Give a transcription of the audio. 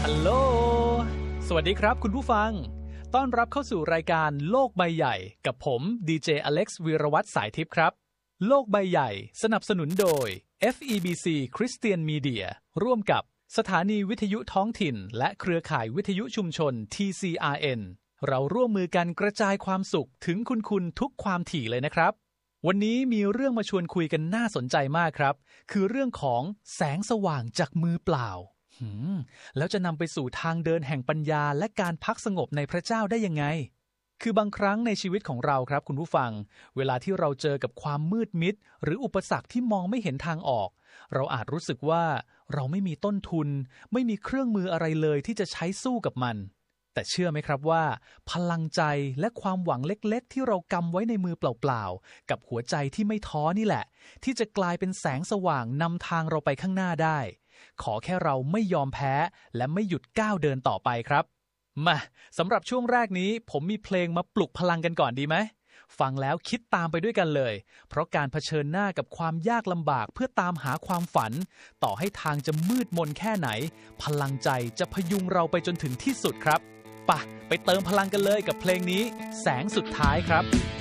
ฮัลโหลสวัสดีครับคุณผู้ฟังต้อนรับเข้าสู่รายการโลกใบใหญ่กับผมดีเจอเล็กซ์วีรวัตรสายทิพย์ครับโลกใบใหญ่สนับสนุนโดย FEBC Christian Media ร่วมกับสถานีวิทยุท้องถิ่นและเครือข่ายวิทยุชุมชน TCRN เราร่วมมือกันกระจายความสุขถึงคุณทุกความถี่เลยนะครับวันนี้มีเรื่องมาชวนคุยกันน่าสนใจมากครับคือเรื่องของแสงสว่างจากมือเปล่าแล้วจะนำไปสู่ทางเดินแห่งปัญญาและการพักสงบในพระเจ้าได้ยังไงคือบางครั้งในชีวิตของเราครับคุณผู้ฟังเวลาที่เราเจอกับความมืดมิดหรืออุปสรรคที่มองไม่เห็นทางออกเราอาจรู้สึกว่าเราไม่มีต้นทุนไม่มีเครื่องมืออะไรเลยที่จะใช้สู้กับมันแต่เชื่อไหมครับว่าพลังใจและความหวังเล็กๆที่เรากำไว้ในมือเปล่าๆกับหัวใจที่ไม่ท้อนี่แหละที่จะกลายเป็นแสงสว่างนำทางเราไปข้างหน้าได้ขอแค่เราไม่ยอมแพ้และไม่หยุดก้าวเดินต่อไปครับมาสำหรับช่วงแรกนี้ผมมีเพลงมาปลุกพลังกันก่อนดีไหมฟังแล้วคิดตามไปด้วยกันเลยเพราะการเผชิญหน้ากับความยากลำบากเพื่อตามหาความฝันต่อให้ทางจะมืดมนแค่ไหนพลังใจจะพยุงเราไปจนถึงที่สุดครับไปเติมพลังกันเลยกับเพลงนี้แสงสุดท้ายครับ